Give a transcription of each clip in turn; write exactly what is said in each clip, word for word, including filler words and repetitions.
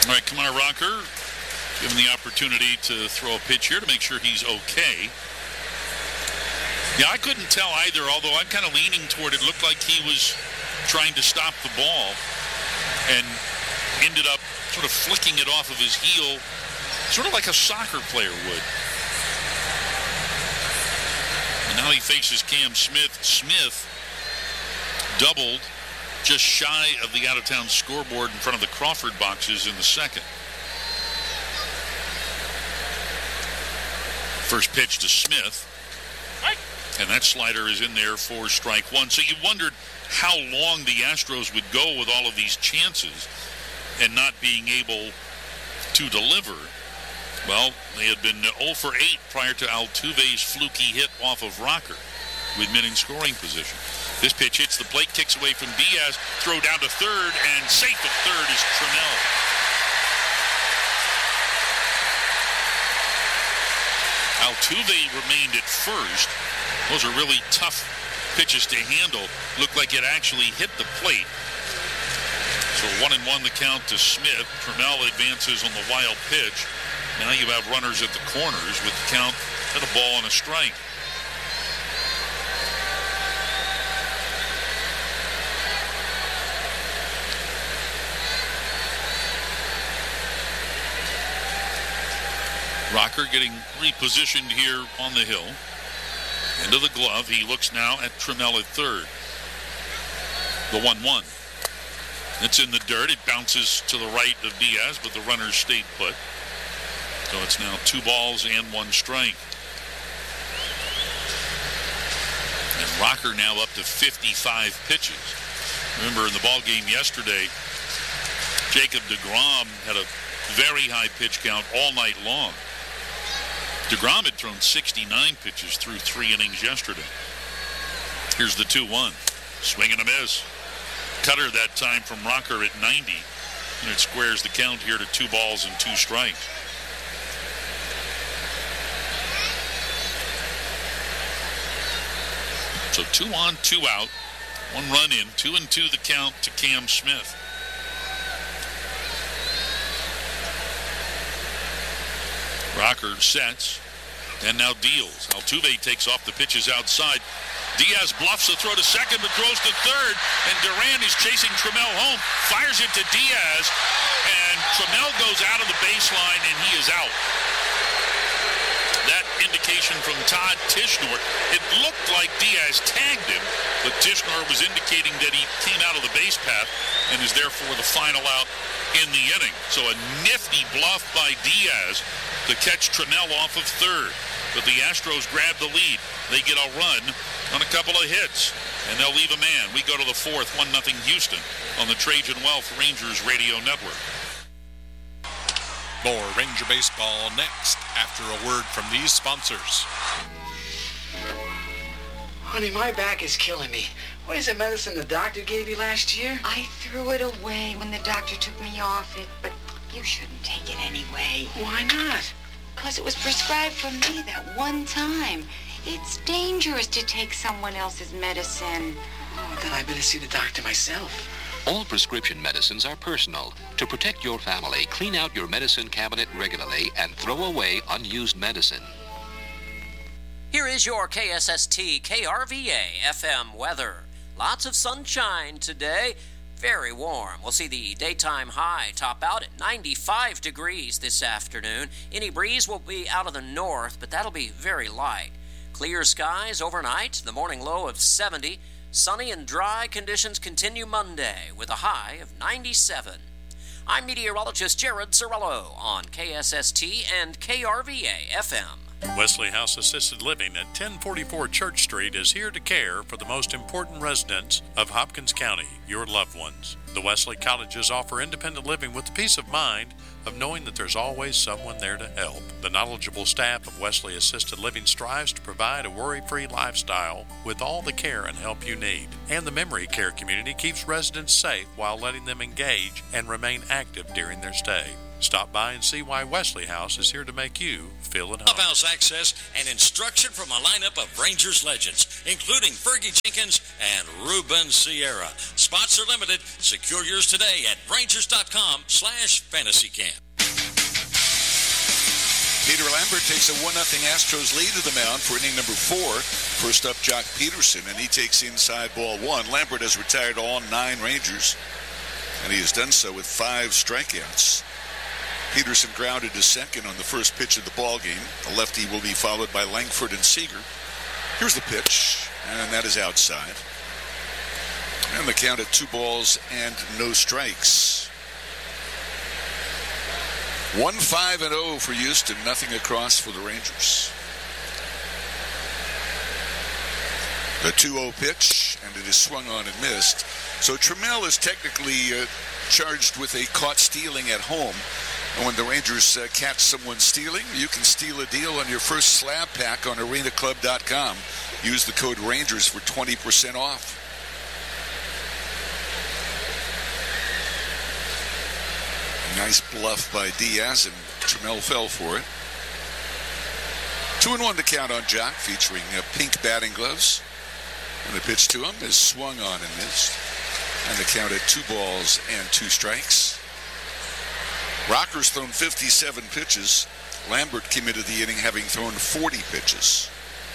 All right, Kumar Rocker, given the opportunity to throw a pitch here to make sure he's okay. Yeah, I couldn't tell either, although I'm kind of leaning toward it. Looked like he was trying to stop the ball and ended up sort of flicking it off of his heel, sort of like a soccer player would. And now he faces Cam Smith. Smith doubled just shy of the out-of-town scoreboard in front of the Crawford boxes in the second. First pitch to Smith. And that slider is in there for strike one. So you wondered how long the Astros would go with all of these chances and not being able to deliver. Well, they had been oh for eight prior to Altuve's fluky hit off of Rocker with men in scoring position. This pitch hits the plate, kicks away from Diaz, throw down to third, and safe at third is Trammell. Altuve remained at first. Those are really tough pitches to handle. Looked like it actually hit the plate. So one and one the count to Smith. Trammell advances on the wild pitch. Now you have runners at the corners with the count at a ball and a strike. Rocker getting repositioned here on the hill. Into the glove. He looks now at Trammell at third. The one one. It's in the dirt. It bounces to the right of Diaz, but the runners stayed put. So it's now two balls and one strike. And Rocker now up to fifty-five pitches. Remember in the ball game yesterday, Jacob deGrom had a very high pitch count all night long. deGrom had thrown sixty-nine pitches through three innings yesterday. Here's the two one. Swing and a miss. Cutter that time from Rocker at ninety. And it squares the count here to two balls and two strikes. So two on, two out. One run in. Two and two the count to Cam Smith. Rocker sets and now deals. Altuve takes off the pitches outside. Diaz bluffs the throw to second but throws to third, and Duran is chasing Trammell home, fires it to Diaz, and Trammell goes out of the baseline and he is out. That indication from Todd Tichenor. It looked like Diaz tagged him, but Tichenor was indicating that he came out of the base path and is therefore the final out in the inning. So a nifty bluff by Diaz to catch Trammell off of third. But the Astros grab the lead. They get a run on a couple of hits, and they'll leave a man. We go to the fourth, one nothing Houston on the Trajan Wealth Rangers Radio Network. More Ranger Baseball next after a word from these sponsors. Honey, my back is killing me. What is the medicine the doctor gave you last year? I threw it away when the doctor took me off it, but you shouldn't take it anyway. Why not? Because it was prescribed for me that one time. It's dangerous to take someone else's medicine. Oh, then I better see the doctor myself. All prescription medicines are personal. To protect your family, clean out your medicine cabinet regularly and throw away unused medicine. Here is your K S S T K R V A F M weather. Lots of sunshine today. Very warm. We'll see the daytime high top out at ninety-five degrees this afternoon. Any breeze will be out of the north, but that'll be very light. Clear skies overnight, the morning low of seventy. Sunny and dry conditions continue Monday with a high of ninety-seven. I'm meteorologist Jared Cirillo on K S S T and K R V A F M. Wesley House Assisted Living at ten forty-four Church Street is here to care for the most important residents of Hopkins County, your loved ones. The Wesley Cottages offer independent living with the peace of mind of knowing that there's always someone there to help. The knowledgeable staff of Wesley Assisted Living strives to provide a worry-free lifestyle with all the care and help you need. And the memory care community keeps residents safe while letting them engage and remain active during their stay. Stop by and see why Wesley House is here to make you feel at home. Clubhouse access and instruction from a lineup of Rangers legends, including Fergie Jenkins and Ruben Sierra. Spots are limited. Secure yours today at Rangers.com slash fantasy camp. Peter Lambert takes a one nothing Astros lead to the mound for inning number four. First up, Jock Peterson, and he takes inside ball one. Lambert has retired all nine Rangers, and he has done so with five strikeouts. Peterson grounded to second on the first pitch of the ball game. The lefty will be followed by Langford and Seager. Here's the pitch, and that is outside. And the count at two balls and no strikes. one five and oh for Houston, nothing across for the Rangers. The two oh pitch, and it is swung on and missed. So Trammell is technically uh, charged with a caught stealing at home. And when the Rangers uh, catch someone stealing, you can steal a deal on your first slab pack on arena club dot com. Use the code Rangers for twenty percent off. Nice bluff by Diaz, and Trammell fell for it. Two and one to count on Jock, featuring uh, pink batting gloves. And the pitch to him is swung on and missed. And the count at two balls and two strikes. Rocker's thrown fifty-seven pitches. Lambert came into the inning having thrown forty pitches.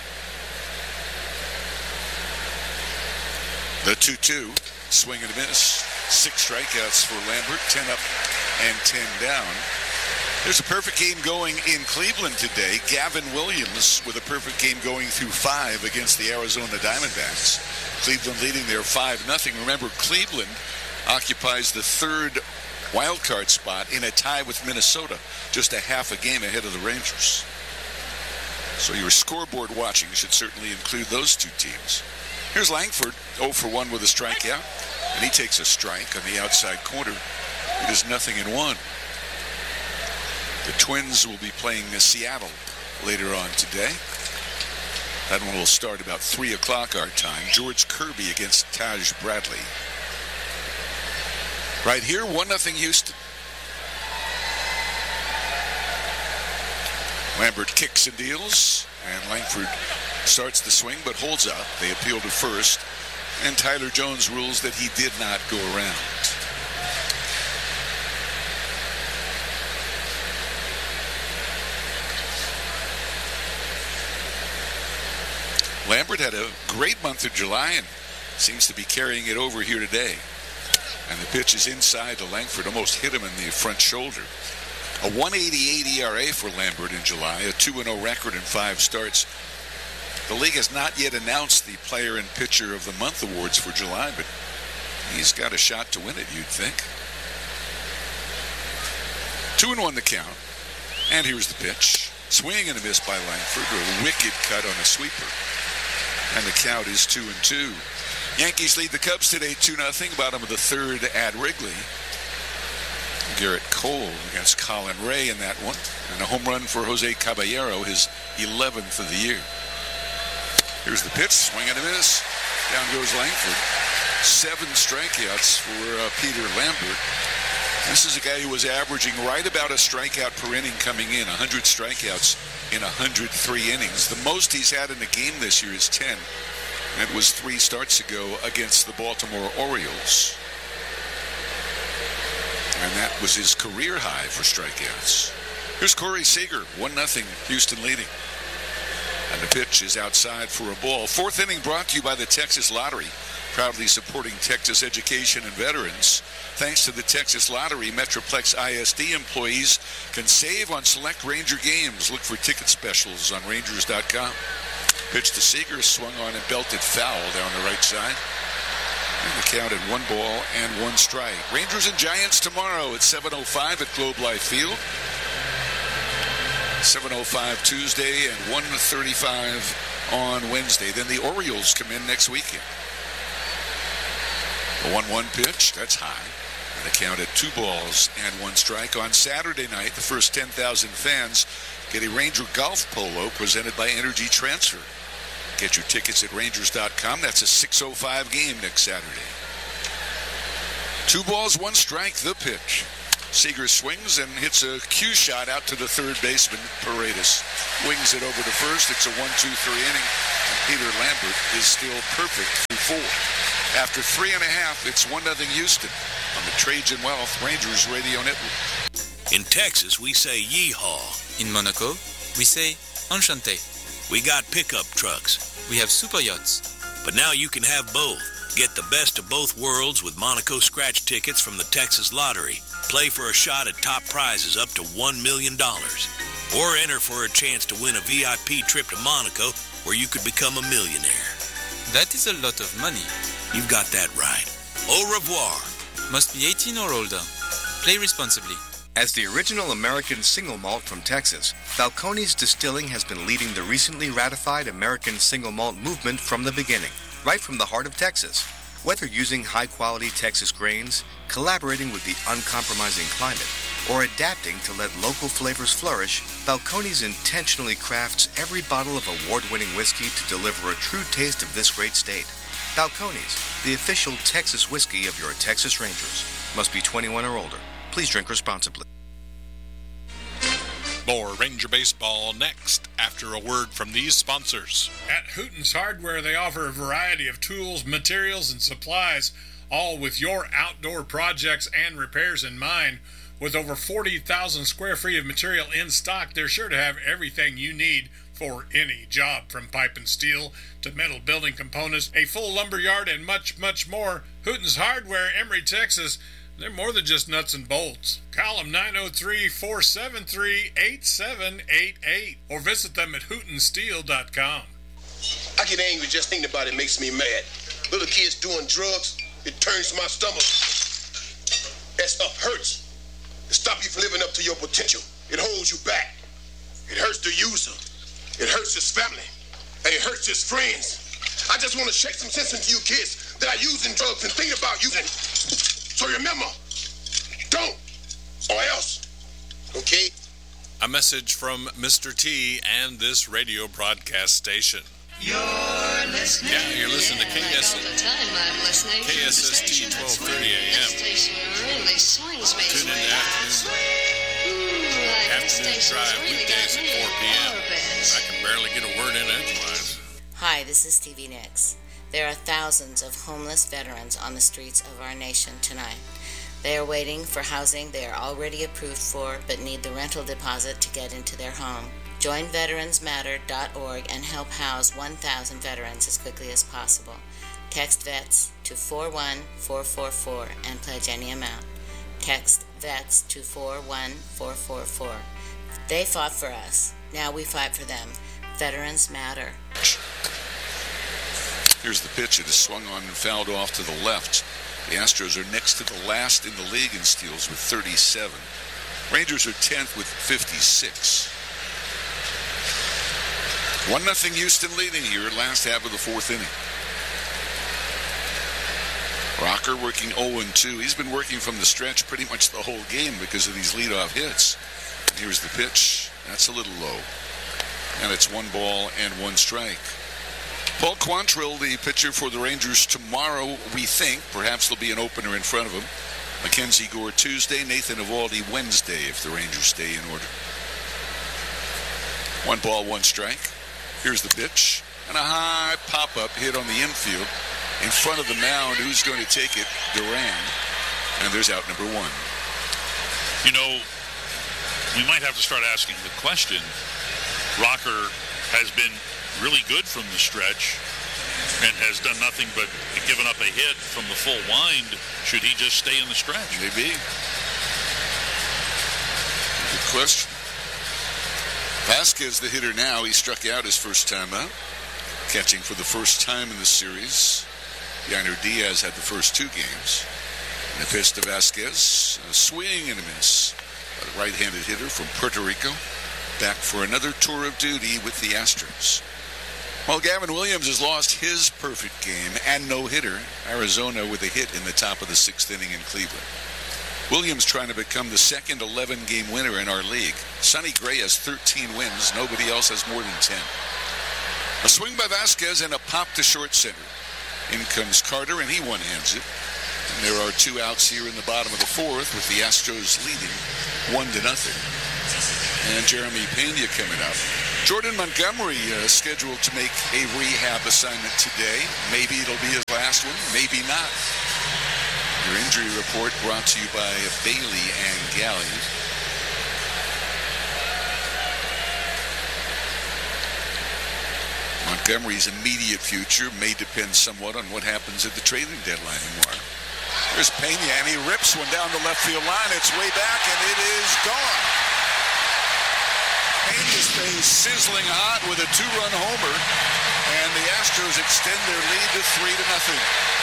The two two, swing and a miss. Six strikeouts for Lambert, ten up and ten down. There's a perfect game going in Cleveland today. Gavin Williams with a perfect game going through five against the Arizona Diamondbacks. Cleveland leading there five nothing. Remember, Cleveland occupies the third wild card spot in a tie with Minnesota, just a half a game ahead of the Rangers. So your scoreboard watching should certainly include those two teams. Here's Langford, oh for one with a strikeout, and he takes a strike on the outside corner. It is nothing in one. The Twins will be playing Seattle later on today. That one will start about three o'clock our time. George Kirby against Taj Bradley. Right here, one nothing Houston. Lambert kicks and deals, and Langford starts the swing but holds up. They appeal to first, and Tyler Jones rules that he did not go around. Lambert had a great month of July and seems to be carrying it over here today. And the pitch is inside to Langford, almost hit him in the front shoulder. A one eighty-eight E R A for Lambert in July, a two and oh record in five starts. The league has not yet announced the Player and Pitcher of the Month awards for July, but he's got a shot to win it, you'd think. Two and one the count. And here's the pitch. Swing and a miss by Langford, a wicked cut on a sweeper. And the count is two and two. Yankees lead the Cubs today two nothing. Bottom of the third at Wrigley. Garrett Cole against Colin Ray in that one. And a home run for Jose Caballero, his eleventh of the year. Here's the pitch. Swing and a miss. Down goes Langford. Seven strikeouts for uh, Peter Lambert. This is a guy who was averaging right about a strikeout per inning coming in. one hundred strikeouts in one hundred three innings. The most he's had in a game this year is ten. And it was three starts ago against the Baltimore Orioles. And that was his career high for strikeouts. Here's Corey Seager, one nothing, Houston leading. And the pitch is outside for a ball. Fourth inning brought to you by the Texas Lottery, proudly supporting Texas education and veterans. Thanks to the Texas Lottery, Metroplex I S D employees can save on select Ranger games. Look for ticket specials on Rangers dot com. Pitch to Seager, swung on and belted foul down the right side. And the count at one ball and one strike. Rangers and Giants tomorrow at seven oh five at Globe Life Field. seven oh five Tuesday and one thirty-five on Wednesday. Then the Orioles come in next weekend. A one one pitch, that's high. And the count at two balls and one strike. On Saturday night, the first ten thousand fans get a Ranger Golf Polo presented by Energy Transfer. Get your tickets at Rangers dot com. That's a six oh five game next Saturday. Two balls, one strike, the pitch. Seager swings and hits a cue shot out to the third baseman, Paredes. Wings it over to first. It's a one two three inning. And Peter Lambert is still perfect through four. After three and a half, it's one nothing Houston on the Trajan Wealth Rangers Radio Network. In Texas, we say yeehaw. In Monaco, we say enchanté. We got pickup trucks. We have super yachts. But now you can have both. Get the best of both worlds with Monaco scratch tickets from the Texas Lottery. Play for a shot at top prizes up to one million dollars. Or enter for a chance to win a V I P trip to Monaco where you could become a millionaire. That is a lot of money. You've got that right. Au revoir. Must be eighteen or older. Play responsibly. As the original American single malt from Texas, Balcones Distilling has been leading the recently ratified American single malt movement from the beginning, right from the heart of Texas. Whether using high-quality Texas grains, collaborating with the uncompromising climate, or adapting to let local flavors flourish, Balcones intentionally crafts every bottle of award-winning whiskey to deliver a true taste of this great state. Balcones, the official Texas whiskey of your Texas Rangers. Must be twenty-one or older. Please drink responsibly. More Ranger Baseball next, after a word from these sponsors. At Hooten's Hardware, they offer a variety of tools, materials, and supplies, all with your outdoor projects and repairs in mind. With over forty thousand square feet of material in stock, they're sure to have everything you need for any job, from pipe and steel to metal building components, a full lumber yard, and much, much more. Hooten's Hardware, Emory, Texas. They're more than just nuts and bolts. Call them nine oh three, four seven three, eight seven eight eight or visit them at hooten steel dot com. I get angry just thinking about it. Makes me mad. Little kids doing drugs, it turns my stomach. That stuff hurts. It stops you from living up to your potential. It holds you back. It hurts the user. It hurts his family. And it hurts his friends. I just want to shake some sense into you kids that are using drugs and thinking about using. So remember, don't, or else, okay? A message from Mister T and this radio broadcast station. You're listening. Yeah, you're listening to K S S. All the time I'm listening. K S S T twelve thirty A M. Station really swings me. Tune in to afternoon, afternoon drive weekdays at four p.m. I can barely get a word in edgewise. Hi, this is Stevie Nicks. There are thousands of homeless veterans on the streets of our nation tonight. They are waiting for housing they are already approved for but need the rental deposit to get into their home. Join veterans matter dot org and help house one thousand veterans as quickly as possible. Text VETS to four one four four four and pledge any amount. Text VETS to four one four four four. They fought for us. Now we fight for them. Veterans matter. Here's the pitch. It is swung on and fouled off to the left. The Astros are next to the last in the league in steals with thirty-seven. Rangers are tenth with fifty-six. one nothing Houston leading here, last half of the fourth inning. Rocker working oh and two. He's been working from the stretch pretty much the whole game because of these leadoff hits. Here's the pitch. That's a little low. And it's one ball and one strike. Paul Quantrill, the pitcher for the Rangers tomorrow, we think. Perhaps there'll be an opener in front of him. Mackenzie Gore Tuesday, Nathan Eovaldi Wednesday if the Rangers stay in order. One ball, one strike. Here's the pitch. And a high pop-up hit on the infield. In front of the mound, who's going to take it? Duran. And there's out number one. You know, we might have to start asking the question. Rocker has been really good from the stretch and has done nothing but given up a hit from the full wind. Should he just stay in the stretch? Maybe. Good question. Vasquez, the hitter now, he struck out his first time out, catching for the first time in the series. Yainer Diaz had the first two games. And the pitch to Vasquez, a swing and a miss. A right-handed hitter from Puerto Rico, back for another tour of duty with the Astros. Well, Gavin Williams has lost his perfect game and no-hitter. Arizona with a hit in the top of the sixth inning in Cleveland. Williams trying to become the second eleven-game winner in our league. Sonny Gray has thirteen wins. Nobody else has more than ten. A swing by Vasquez and a pop to short center. In comes Carter, and he one-hands it. There are two outs here in the bottom of the fourth with the Astros leading one to nothing. And Jeremy Pena coming up. Jordan Montgomery uh, scheduled to make a rehab assignment today. Maybe it'll be his last one, maybe not. Your injury report brought to you by Bailey and Galley. Montgomery's immediate future may depend somewhat on what happens at the trading deadline tomorrow. There's Pena, and he rips one down the left field line. It's way back, and it is gone. Pena stays sizzling hot with a two-run homer, and the Astros extend their lead to three to nothing.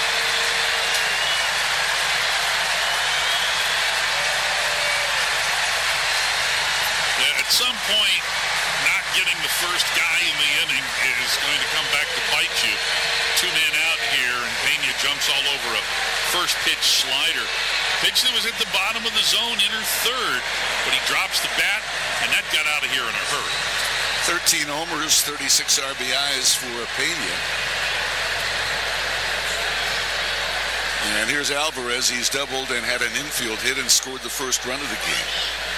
Yeah, at some point, not getting the first guy in the inning is going to come back to bite you. Two men out here, and Pena jumps all over a first pitch slider. Pitch that was at the bottom of the zone, inner third, but he drops the bat, and that got out of here in a hurry. thirteen homers, thirty-six R B Is for Pena. And here's Alvarez. He's doubled and had an infield hit and scored the first run of the game.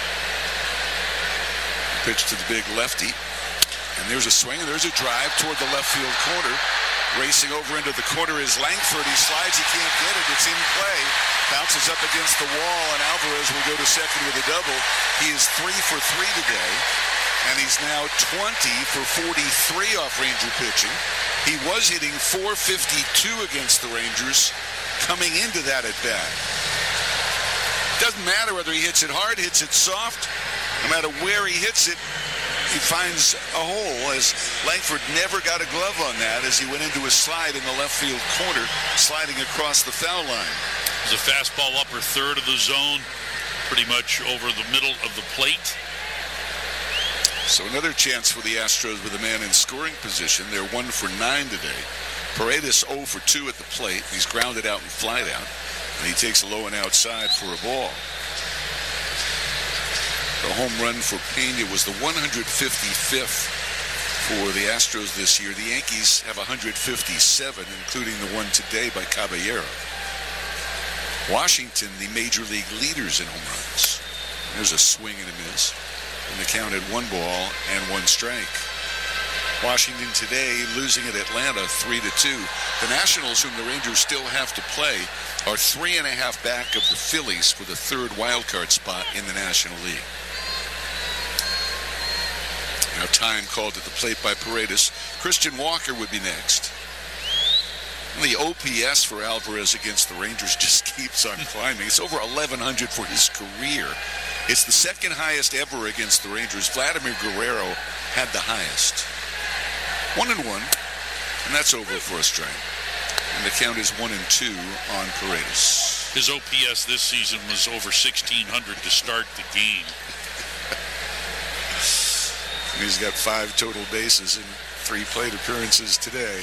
Pitch to the big lefty. And there's a swing, and there's a drive toward the left field corner. Racing over into the corner is Langford. He slides, he can't get it. It's in play. Bounces up against the wall, and Alvarez will go to second with a double. He is three for three today, and he's now twenty for forty-three off Ranger pitching. He was hitting four fifty-two against the Rangers coming into that at bat. Doesn't matter whether he hits it hard, hits it soft. No matter where he hits it, he finds a hole, as Langford never got a glove on that as he went into a slide in the left field corner, sliding across the foul line. There's a fastball upper third of the zone, pretty much over the middle of the plate. So another chance for the Astros with a man in scoring position. They're one for nine today. Paredes oh for two at the plate. He's grounded out and flied out, and he takes a low and outside for a ball. The home run for Pena was the one hundred fifty-fifth for the Astros this year. The Yankees have one hundred fifty-seven, including the one today by Caballero. Washington, the major league leaders in home runs. There's a swing and a miss. And the count at one ball and one strike. Washington today losing at Atlanta three to two. The Nationals, whom the Rangers still have to play, are three and a half back of the Phillies for the third wild card spot in the National League. Now time called at the plate by Paredes. Christian Walker would be next. The O P S for Alvarez against the Rangers just keeps on climbing. It's over eleven hundred for his career. It's the second highest ever against the Rangers. Vladimir Guerrero had the highest. One and one, and that's over for a strike. And the count is one and two on Paredes. His O P S this season was over sixteen hundred to start the game. And he's got five total bases in three plate appearances today.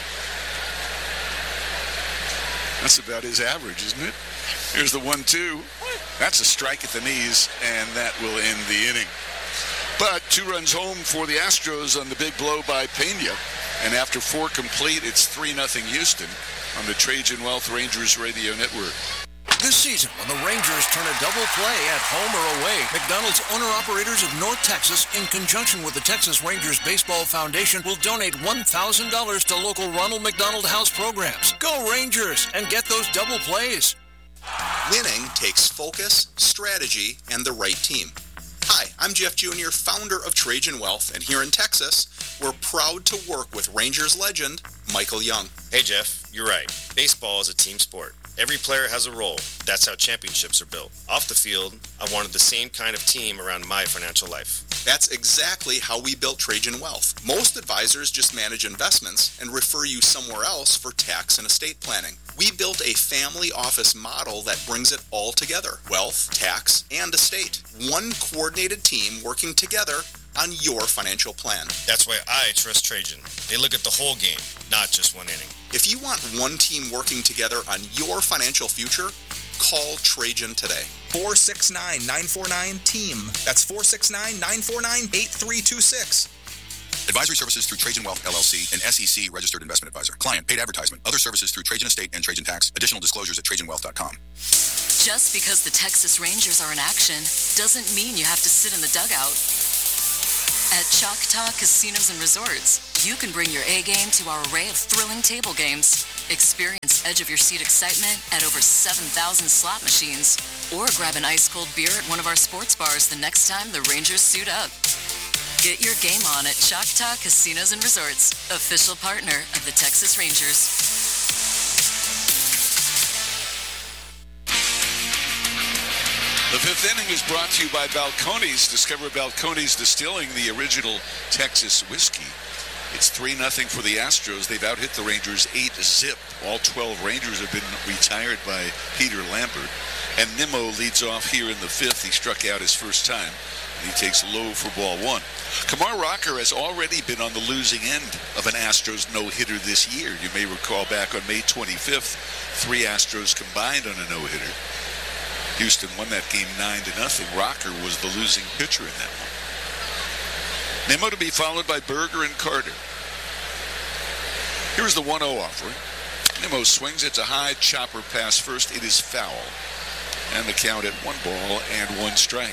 That's about his average, isn't it? Here's the one two. That's a strike at the knees, and that will end the inning. But two runs home for the Astros on the big blow by Pena. And after four complete, it's three nothing Houston on the Trajan Wealth Rangers Radio Network. This season, when the Rangers turn a double play at home or away, McDonald's owner-operators of North Texas, in conjunction with the Texas Rangers Baseball Foundation, will donate one thousand dollars to local Ronald McDonald House programs. Go Rangers and get those double plays. Winning takes focus, strategy, and the right team. Hi, I'm Jeff Junior, founder of Trajan Wealth, and here in Texas, we're proud to work with Rangers legend, Michael Young. Hey Jeff, you're right. Baseball is a team sport. Every player has a role. That's how championships are built. Off the field, I wanted the same kind of team around my financial life. That's exactly how we built Trajan Wealth. Most advisors just manage investments and refer you somewhere else for tax and estate planning. We built a family office model that brings it all together. Wealth, tax, and estate. One coordinated team working together on your financial plan. That's why I trust Trajan. They look at the whole game, not just one inning. If you want one team working together on your financial future, call Trajan today. four six nine, nine four nine, TEAM. That's four six nine, nine four nine, eight three two six. Advisory services through Trajan Wealth, L L C, an S E C registered investment advisor. Client paid advertisement. Other services through Trajan Estate and Trajan Tax. Additional disclosures at Trajan Wealth dot com. Just because the Texas Rangers are in action doesn't mean you have to sit in the dugout. At Choctaw Casinos and Resorts, you can bring your A game to our array of thrilling table games. Experience edge-of-your-seat excitement at over seven thousand slot machines. Or grab an ice-cold beer at one of our sports bars the next time the Rangers suit up. Get your game on at Choctaw Casinos and Resorts, official partner of the Texas Rangers. The fifth inning is brought to you by Balcones. Discover Balcones Distilling, the original Texas whiskey. It's three nothing for the Astros. They've out-hit the Rangers eight zip. All twelve Rangers have been retired by Peter Lambert. And Nimmo leads off here in the fifth. He struck out his first time. And he takes low for ball one. Kumar Rocker has already been on the losing end of an Astros no-hitter this year. You may recall back on May twenty-fifth, three Astros combined on a no-hitter. Houston won that game nine to nothing. Rocker was the losing pitcher in that one. Nimmo to be followed by Berger and Carter. Here's the one oh offering. Nimmo swings. It's a high chopper pass first. It is foul. And the count at one ball and one strike.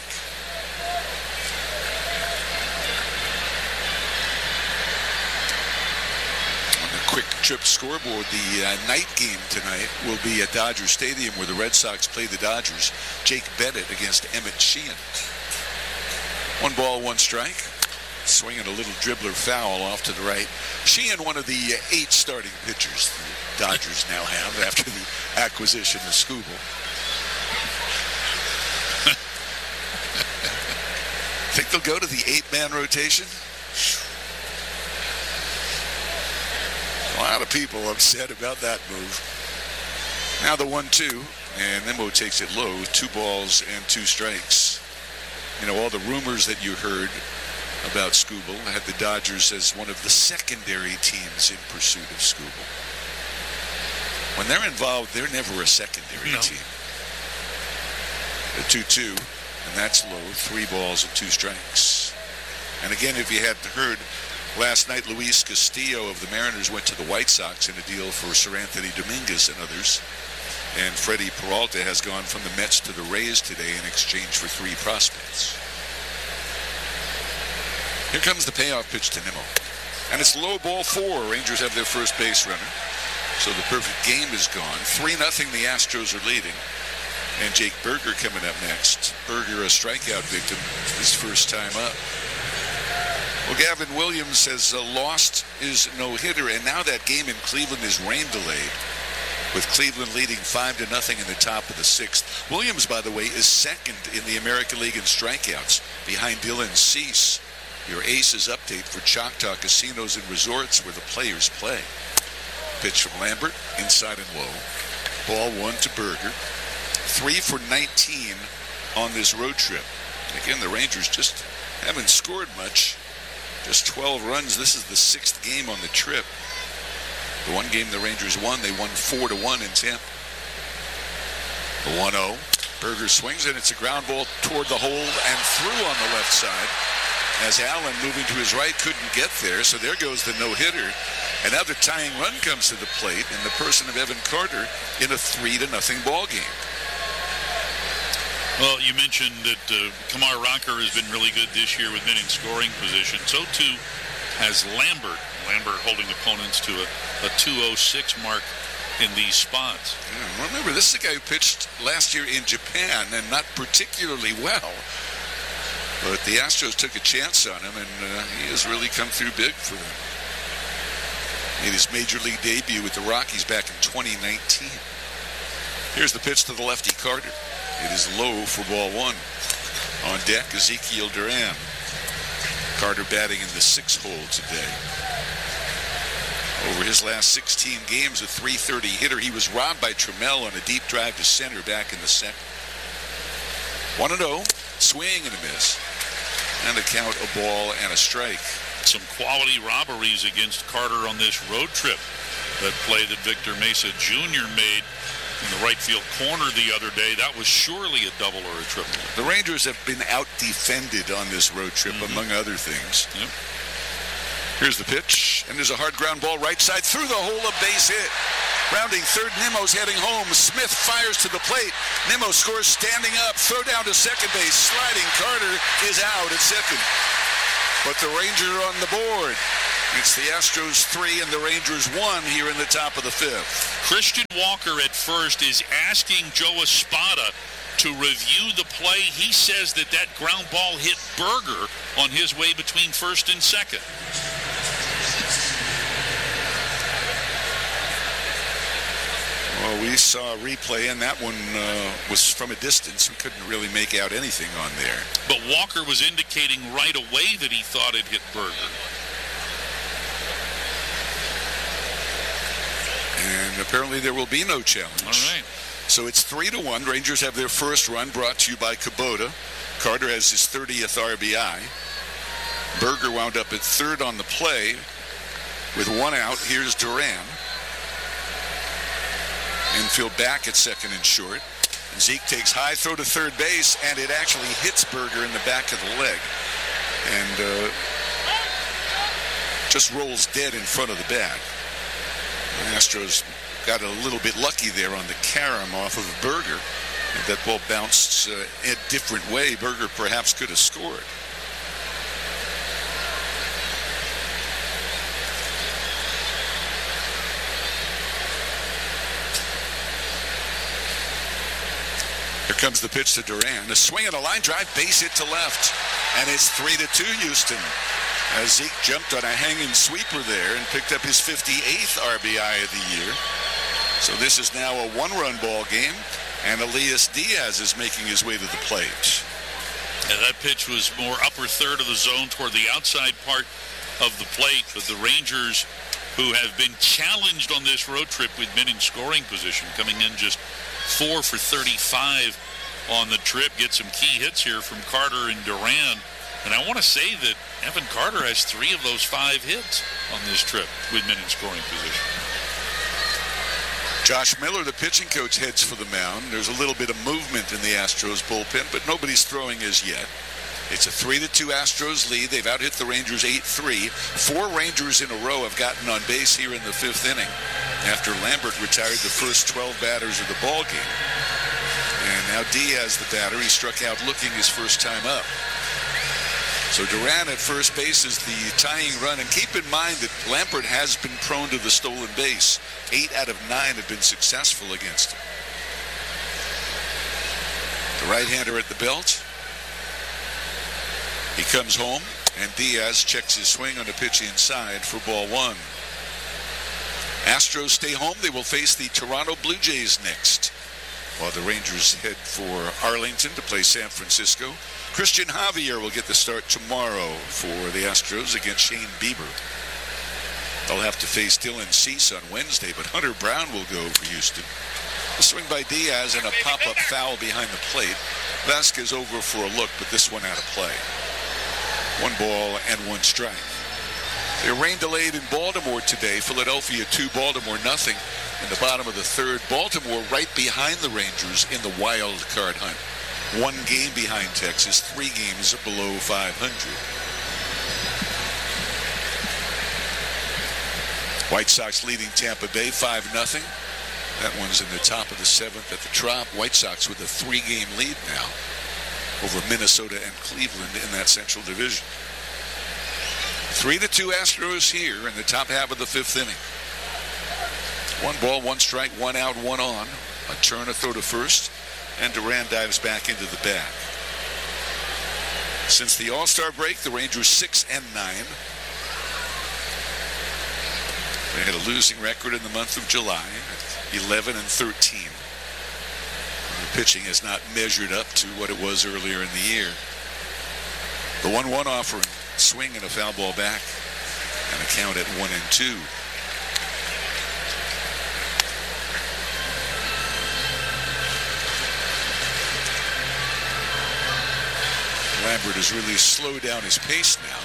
Quick trip scoreboard. The uh, night game tonight will be at Dodger Stadium where the Red Sox play the Dodgers. Jake Bennett against Emmett Sheehan. One ball, one strike. Swinging a little dribbler foul off to the right. Sheehan, one of the uh, eight starting pitchers the Dodgers now have after the acquisition of Skubal. Think they'll go to the eight-man rotation? A lot of people upset about that move. Now the one two, and Nimmo takes it low. Two balls and two strikes. You know, all the rumors that you heard about Skubal had the Dodgers as one of the secondary teams in pursuit of Skubal. When they're involved, they're never a secondary no. team. The two two, and that's low. Three balls and two strikes. And again, if you hadn't heard, last night, Luis Castillo of the Mariners went to the White Sox in a deal for Sir Anthony Dominguez and others. And Freddie Peralta has gone from the Mets to the Rays today in exchange for three prospects. Here comes the payoff pitch to Nimmo. And it's low ball four. Rangers have their first base runner. So the perfect game is gone. three nothing the Astros are leading. And Jake Berger coming up next. Berger, a strikeout victim, his first time up. Well, Gavin Williams has uh, lost his no-hitter, and now that game in Cleveland is rain delayed, with Cleveland leading five to nothing in the top of the sixth. Williams, by the way, is second in the American League in strikeouts, behind Dylan Cease. Your Aces update for Choctaw Casinos and Resorts, where the players play. Pitch from Lambert, inside and low. Ball one to Berger. Three for nineteen on this road trip. Again, the Rangers just haven't scored much. Just twelve runs. This is the sixth game on the trip. The one game the Rangers won, they won four to one in Tampa. The one oh. Berger swings, and it's a ground ball toward the hole and through on the left side. As Allen, moving to his right, couldn't get there, so there goes the no-hitter. Another tying run comes to the plate in the person of Evan Carter in a three to nothing ball game. Well, you mentioned that uh, Kumar Rocker has been really good this year with men in scoring position. So, too, has Lambert. Lambert holding opponents to a, a two oh six mark in these spots. Yeah, remember, this is a guy who pitched last year in Japan and not particularly well. But the Astros took a chance on him, and uh, he has really come through big for them. Made his major league debut with the Rockies back in twenty nineteen. Here's the pitch to the lefty Carter. It is low for ball one. On deck, Ezekiel Duran. Carter batting in the sixth hole today. Over his last sixteen games, a three thirty hitter. He was robbed by Trammell on a deep drive to center back in the second. one and oh. Swing and a miss. And a count, a ball, and a strike. Some quality robberies against Carter on this road trip. That play that Victor Mesa Junior made in the right field corner the other day, that was surely a double or a triple. The Rangers have been out-defended on this road trip, mm-hmm. among other things. Yep. Here's the pitch, and there's a hard ground ball right side through the hole, a base hit. Rounding third, Nimmo's heading home. Smith fires to the plate. Nimmo scores standing up. Throw down to second base. Sliding Carter is out at second. But the Rangers are on the board. It's the Astros three and the Rangers one here in the top of the fifth. Christian Walker at first is asking Joe Espada to review the play. He says that that ground ball hit Berger on his way between first and second. Well, we saw a replay, and that one uh, was from a distance. We couldn't really make out anything on there. But Walker was indicating right away that he thought it hit Berger. And apparently there will be no challenge. All right. So it's three to one. Rangers have their first run, brought to you by Kubota. Carter has his thirtieth R B I. Berger wound up at third on the play with one out. Here's Duran. Infield back at second and short. And Zeke takes high throw to third base, and it actually hits Berger in the back of the leg. And uh, just rolls dead in front of the bat. The Astros got a little bit lucky there on the carom off of Berger. If that ball bounced uh, a different way, Berger perhaps could have scored. Here comes the pitch to Duran. A swing and a line drive, base hit to left. And it's three to two Houston. As Zeke jumped on a hanging sweeper there and picked up his fifty-eighth R B I of the year. So this is now a one-run ball game, and Elias Diaz is making his way to the plate. And that pitch was more upper third of the zone toward the outside part of the plate. But the Rangers, who have been challenged on this road trip with men in scoring position, coming in just four for thirty-five on the trip, get some key hits here from Carter and Duran. And I want to say that Evan Carter has three of those five hits on this trip with men in scoring position. Josh Miller, the pitching coach, heads for the mound. There's a little bit of movement in the Astros bullpen, but nobody's throwing as yet. It's a three to two Astros lead. They've out-hit the Rangers eight three. Four Rangers in a row have gotten on base here in the fifth inning after Lambert retired the first twelve batters of the ball game. And now Diaz, the batter, he struck out looking his first time up. So Duran at first base is the tying run. And keep in mind that Lambert has been prone to the stolen base. Eight out of nine have been successful against him. The right-hander at the belt. He comes home, and Diaz checks his swing on the pitch inside for ball one. Astros stay home. They will face the Toronto Blue Jays next, while the Rangers head for Arlington to play San Francisco. Christian Javier will get the start tomorrow for the Astros against Shane Bieber. They'll have to face Dylan Cease on Wednesday, but Hunter Brown will go for Houston. A swing by Diaz and a pop-up foul behind the plate. Vasquez over for a look, but this one out of play. One ball and one strike. They're rain delayed in Baltimore today. Philadelphia two, Baltimore nothing. In the bottom of the third, Baltimore right behind the Rangers in the wild card hunt. One game behind Texas, three games below five hundred. White Sox leading Tampa Bay five nothing. That one's in the top of the seventh at the Trop. White Sox with a three-game lead now over Minnesota and Cleveland in that Central Division. Three to two Astros here in the top half of the fifth inning. One ball, one strike, one out, one on. A turn, a throw to first, and Duran dives back into the bag. Since the All-Star break, the Rangers six and nine. They had a losing record in the month of July, eleven and thirteen. The pitching has not measured up to what it was earlier in the year. The one one offering, swing and a foul ball back, and a count at one and two. Lambert has really slowed down his pace now.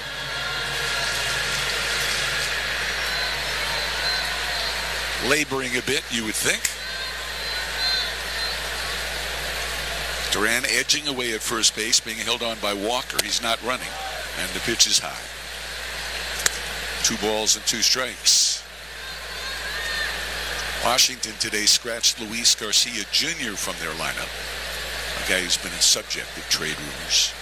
Laboring a bit, you would think. Duran edging away at first base, being held on by Walker. He's not running, and the pitch is high. Two balls and two strikes. Washington today scratched Luis Garcia Junior from their lineup, a guy who's been a subject of trade rumors.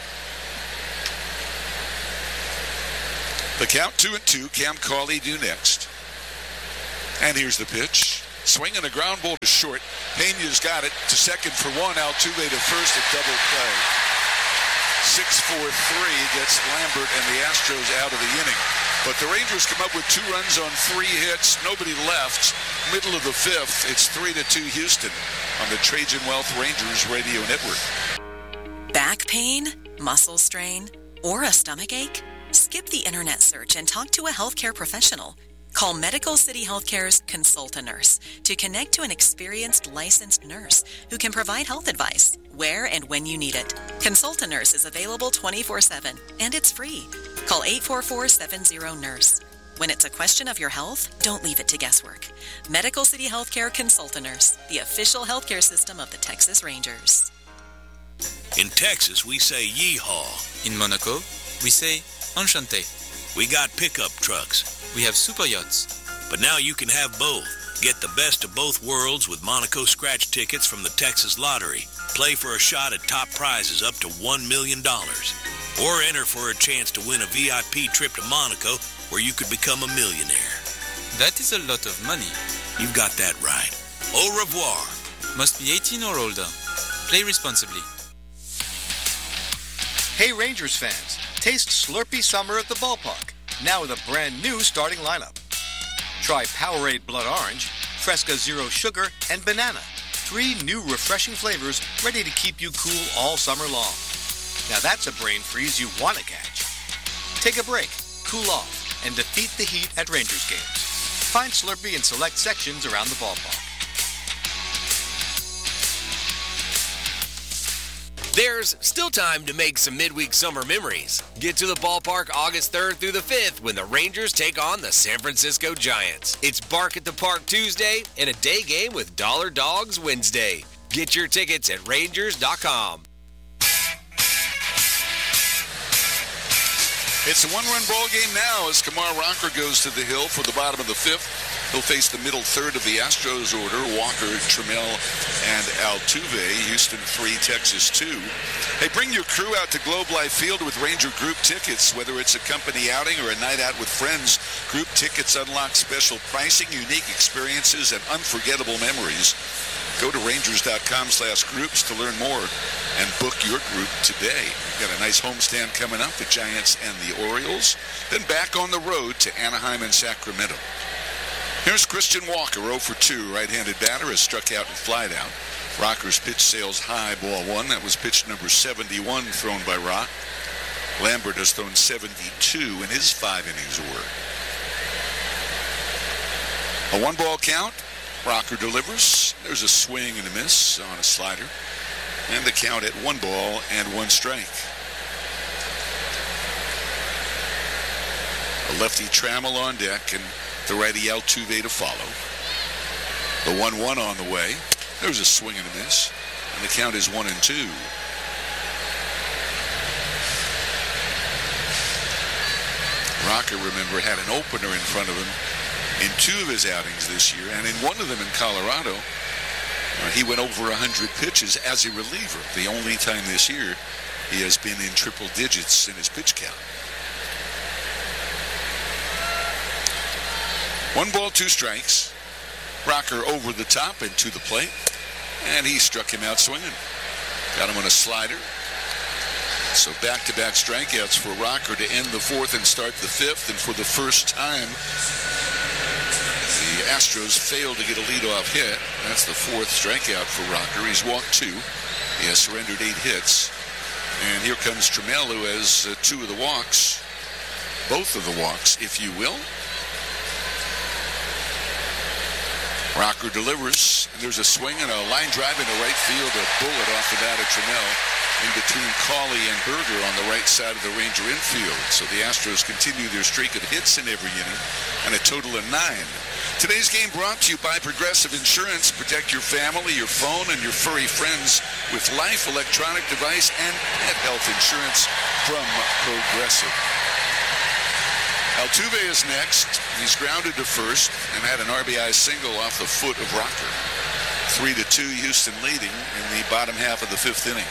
The count two and two. Cam Cauley due next. And here's the pitch. Swing and a ground ball to short. Pena's got it to second for one. Altuve to first, a double play. six four three gets Lambert and the Astros out of the inning. But the Rangers come up with two runs on three hits. Nobody left. Middle of the fifth. It's three to two Houston on the Trajan Wealth Rangers Radio Network. Back pain, muscle strain, or a stomach ache? Skip the internet search and talk to a healthcare professional. Call Medical City Healthcare's Consult-A-Nurse to connect to an experienced licensed nurse who can provide health advice where and when you need it. Consult-A-Nurse is available twenty-four seven and it's free. Call eight four four, seven zero, nurse. When it's a question of your health, don't leave it to guesswork. Medical City Healthcare Consult-A-Nurse, the official healthcare system of the Texas Rangers. In Texas, we say yeehaw. In Monaco, we say enchanté. We got pickup trucks. We have super yachts. But now you can have both. Get the best of both worlds with Monaco scratch tickets from the Texas Lottery. Play for a shot at top prizes up to one million dollars. Or enter for a chance to win a V I P trip to Monaco where you could become a millionaire. That is a lot of money. You've got that right. Au revoir. Must be eighteen or older. Play responsibly. Hey Rangers fans, taste Slurpee Summer at the ballpark. Now with a brand new starting lineup. Try Powerade Blood Orange, Fresca Zero Sugar, and Banana. Three new refreshing flavors ready to keep you cool all summer long. Now that's a brain freeze you want to catch. Take a break, cool off, and defeat the heat at Rangers games. Find Slurpee in select sections around the ballpark. There's still time to make some midweek summer memories. Get to the ballpark August third through the fifth when the Rangers take on the San Francisco Giants. It's Bark at the Park Tuesday and a day game with Dollar Dogs Wednesday. Get your tickets at Rangers dot com. It's a one-run ball game now as Kumar Rocker goes to the hill for the bottom of the fifth. He'll face the middle third of the Astros order, Walker, Trammell, and Altuve. Houston three, Texas two. Hey, bring your crew out to Globe Life Field with Ranger Group tickets. Whether it's a company outing or a night out with friends, Group tickets unlock special pricing, unique experiences, and unforgettable memories. Go to Rangers dot com slash groups to learn more and book your group today. Got a nice homestand coming up, the Giants and the Orioles. Then back on the road to Anaheim and Sacramento. Here's Christian Walker, oh for two, right-handed batter, has struck out and flied out. Rocker's pitch sails high, ball one. That was pitch number seventy-one thrown by Rock. Lambert has thrown seventy-two in his five innings of work. A one-ball count. Rocker delivers. There's a swing and a miss on a slider. And the count at one ball and one strike. A lefty Trammell on deck and the righty Altuve to follow. The one one on the way. There's a swing and a miss. And the count is one and two. Rocker, remember, had an opener in front of him in two of his outings this year, and in one of them in Colorado, uh, he went over one hundred pitches as a reliever. The only time this year he has been in triple digits in his pitch count. One ball, two strikes. Rocker over the top and to the plate, and he struck him out swinging. Got him on a slider. So back-to-back strikeouts for Rocker to end the fourth and start the fifth, and for the first time, the Astros failed to get a leadoff hit. That's the fourth strikeout for Rocker. He's walked two. He has surrendered eight hits. And here comes Trammell, who has uh, two of the walks. Both of the walks, if you will. Rocker delivers, and there's a swing and a line drive into right field, a bullet off the bat of Trammell in between Cauley and Berger on the right side of the Ranger infield. So the Astros continue their streak of hits in every inning, and a total of nine. Today's game brought to you by Progressive Insurance. Protect your family, your phone, and your furry friends with life, electronic device, and pet health insurance from Progressive. Altuve is next. He's grounded to first and had an R B I single off the foot of Rocker. Three to two, Houston leading in the bottom half of the fifth inning.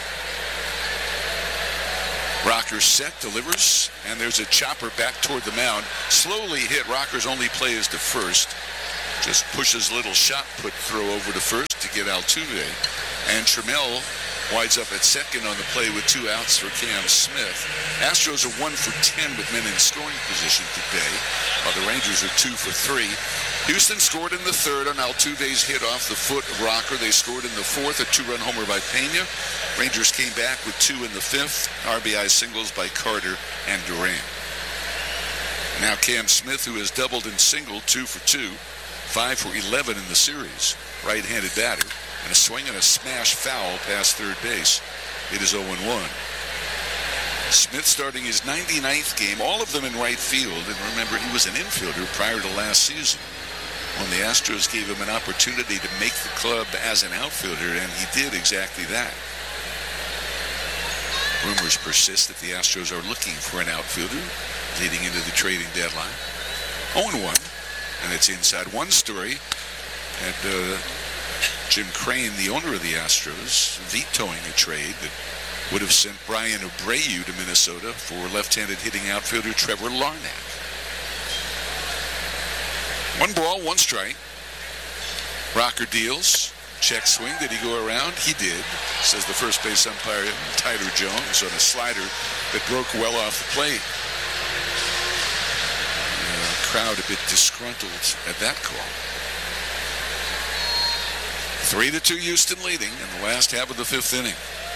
Rocker set, delivers, and there's a chopper back toward the mound. Slowly hit. Rocker's only play is to first. Just pushes little shot put throw over to first to get Altuve. And Trammell winds up at second on the play with two outs for Cam Smith. Astros are one for ten with men in scoring position today, while the Rangers are two for three. Houston scored in the third on Altuve's hit off the foot of Rocker. They scored in the fourth, a two-run homer by Pena. Rangers came back with two in the fifth, R B I singles by Carter and Duran. Now Cam Smith, who has doubled and singled, two for two, five for eleven in the series. Right-handed batter, and a swing and a smash foul past third base. It is oh and one. Smith starting his ninety-ninth game, all of them in right field, and remember he was an infielder prior to last season when the Astros gave him an opportunity to make the club as an outfielder, and he did exactly that. Rumors persist that the Astros are looking for an outfielder leading into the trading deadline. oh and one, and it's inside. One story, and uh, Jim Crane, the owner of the Astros, vetoing a trade that would have sent Brian Abreu to Minnesota for left-handed hitting outfielder Trevor Larnach. One ball, one strike. Rocker deals. Check swing. Did he go around? He did, says the first base umpire, Tyler Jones, on a slider that broke well off the plate. The crowd a bit disgruntled at that call. Three to two, Houston leading in the last half of the fifth inning.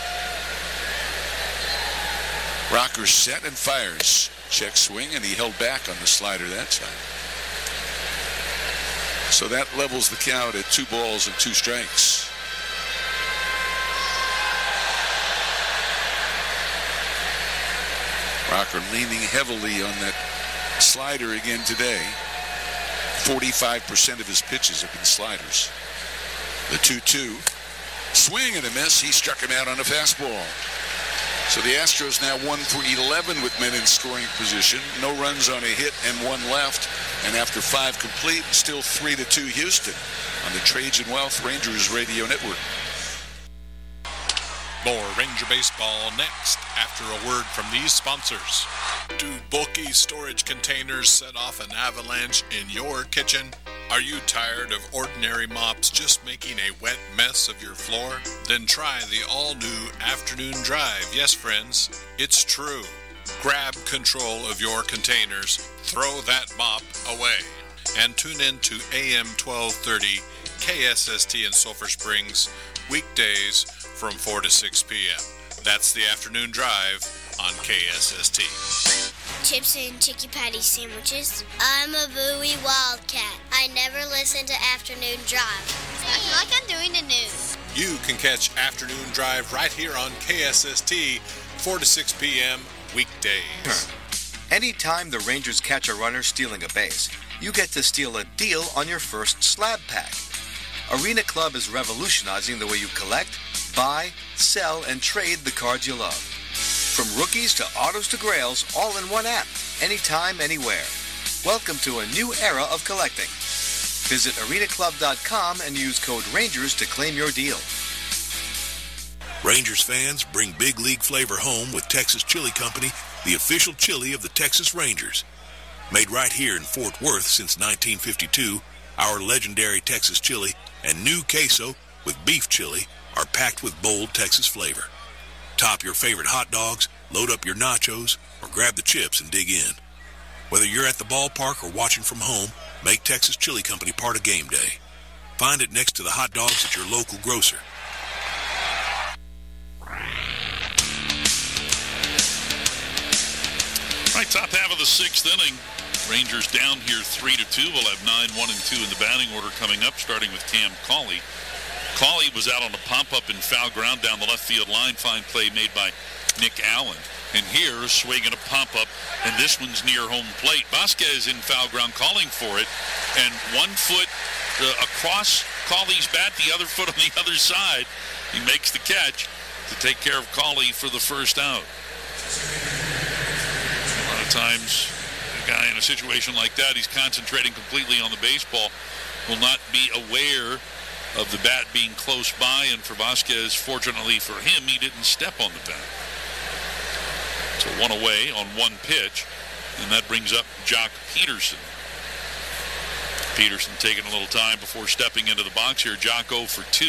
Rocker set and fires. Check swing, and he held back on the slider that time. So that levels the count at two balls and two strikes. Rocker leaning heavily on that slider again today. forty-five percent of his pitches have been sliders. The two two. Swing and a miss. He struck him out on a fastball. So the Astros now one for eleven with men in scoring position. No runs on a hit and one left. And after five complete, still three to two Houston on the Trajan Wealth Rangers Radio Network. More Ranger baseball next after a word from these sponsors. Do bulky storage containers set off an avalanche in your kitchen? Are you tired of ordinary mops just making a wet mess of your floor? Then try the all-new Afternoon Drive. Yes, friends, it's true. Grab control of your containers, throw that mop away, and tune in to A M twelve thirty K S S T in Sulphur Springs, weekdays from four to six p.m. That's the Afternoon Drive on K S S T. Chips and Chicky Patty sandwiches. I'm a Bowie Wildcat. I never listen to Afternoon Drive. I feel like I'm doing the news. You can catch Afternoon Drive right here on K S S T, four to six p.m. weekdays. Anytime the Rangers catch a runner stealing a base, you get to steal a deal on your first slab pack. Arena Club is revolutionizing the way you collect, buy, sell, and trade the cards you love. From rookies to autos to grails, all in one app, anytime, anywhere. Welcome to a new era of collecting. Visit arena club dot com and use code RANGERS to claim your deal. Rangers fans, bring big league flavor home with Texas Chili Company, the official chili of the Texas Rangers. Made right here in Fort Worth since nineteen fifty-two, our legendary Texas chili and new queso with beef chili are packed with bold Texas flavor. Top your favorite hot dogs, load up your nachos, or grab the chips and dig in. Whether you're at the ballpark or watching from home, make Texas Chili Company part of game day. Find it next to the hot dogs at your local grocer. Right, top half of the sixth inning. Rangers down here three to two. We'll have nine, one, and two in the batting order coming up, starting with Cam Cauley. Cauley was out on a pump-up in foul ground down the left field line. Fine play made by Nick Allen. And here, swinging a pump-up, and this one's near home plate. Vasquez in foul ground calling for it, and one foot uh, across Cauley's bat, the other foot on the other side. He makes the catch to take care of Cauley for the first out. A lot of times, A guy in a situation like that, he's concentrating completely on the baseball, will not be aware of the bat being close by, and for Vasquez, fortunately for him, he didn't step on the bat. So one away on one pitch, and that brings up Jock Peterson. Peterson taking a little time before stepping into the box here. Jock oh for two.